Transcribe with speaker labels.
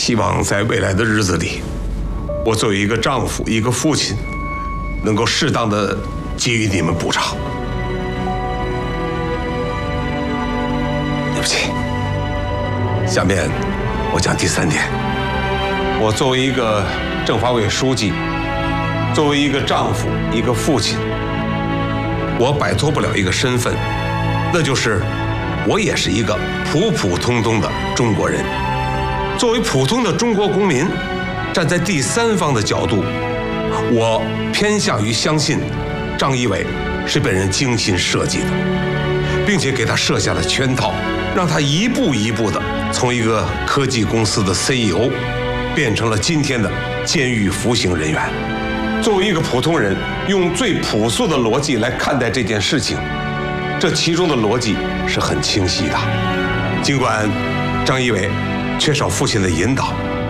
Speaker 1: 希望在未来的日子里，我作为一个丈夫、一个父亲，能够适当的给予你们补偿。对不起。下面我讲第3点。我作为一个政法委书记，作为一个丈夫、一个父亲，我摆脱不了一个身份，那就是我也是一个普普通通的中国人。作为普通的中国公民，站在第三方的角度，我偏向于相信张一伟是被人精心设计的，并且给他设下了圈套，让他一步一步的从一个科技公司的 CEO 变成了今天的监狱服刑人员。作为一个普通人，用最朴素的逻辑来看待这件事情，这其中的逻辑是很清晰的。尽管张一伟缺少父亲的引导，